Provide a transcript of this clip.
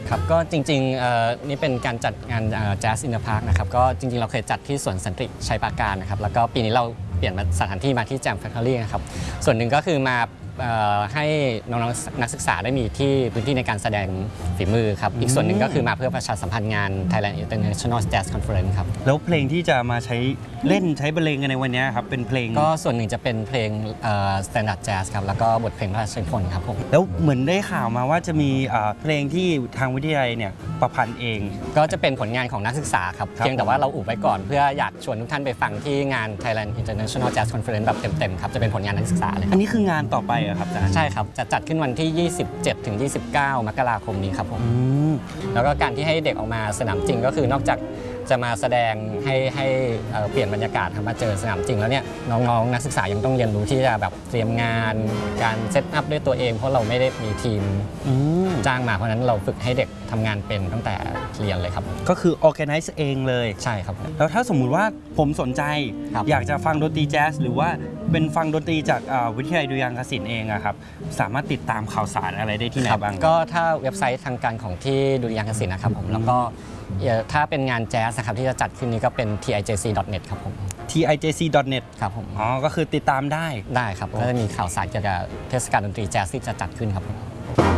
ครับก็จริงๆนี่เป็นการจัดงานแจ๊สอินเตอร์พาร์คนะครับก็จริงๆเราเคยจัดที่สวนสันติชัยปราการนะครับแล้วก็ปีนี้เราเปลี่ยนมาสถานที่มาที่แจมแฟคทอรี่นะครับส่วนหนึ่งก็คือมาให้น้องๆนักศึกษาได้มีที่พื้นที่ในการแสดงฝีมือครับอีกส่วนหนึ่งก็คือมาเพื่อประชาสัมพันธ์งาน Thailand International Jazz Conference ครับแล้วเพลงที่จะมาใช้บรรเลงกันในวันนี้ครับเป็นเพลงก็ส่วนหนึ่งจะเป็นเพลงStandard Jazz ครับแล้วก็บทเพลงพระราชนิพนธ์ครับผมแล้วเหมือนได้ข่าวมาว่าจะมีเพลงที่ทางวิทยาลัยเนี่ยประพันธ์เองก็จะเป็นผลงานของนักศึกษาครับเพียงแต่ว่าเราอุบไว้ก่อนเพื่ออยากชวนทุกท่านไปฟังที่งาน Thailand International Jazz Conference แบบเต็มๆครับจะเป็นผลงานนักศึกษาเลยอันนี้คืองานต่อไปครับอาจารย์ใช่ครับจะจัดขึ้นวันที่ 27 ถึง 29 มกราคมนี้ครับผมแล้วก็การที่ให้เด็กออกมาสนามจริงก็คือนอกจากจะมาแสดงให้เปลี่ยนบรรยากาศมาเจอสนามจริงแล้วเนี่ยน้องๆนักศึกษายังต้องเรียนรู้ที่จะแบบเตรียมงานการเซตอัพด้วยตัวเองเพราะเราไม่ได้มีทีมจ้างมาเพราะนั้นเราฝึกให้เด็กทำงานเป็นตั้งแต่เรียนเลยครับก็คือ organize เองเลยใช่ครับแล้วถ้าสมมุติว่าผมสนใจอยากจะฟังดนตรีแจ๊สหรือว่าเป็นฟังดนตรีจากวิทยาลัยดุริยางคศิลป์เองครับสามารถติดตามข่าวสารอะไรได้ที่ไหนบ้างก็ถ้าเว็บไซต์ทางการของที่ดุริยางคศิลป์นะครับผมแล้วก็ถ้าเป็นงานแจ๊สนะครับที่จะจัดขึ้นนี้ก็เป็น tijc.net ครับผม tijc.net ครับผมอ๋อก็คือติดตามได้ครับก็จะมีข่าวสารเกี่ยวกับเทศกาลดนตรีแจ๊สที่จะจัดขึ้นครับผม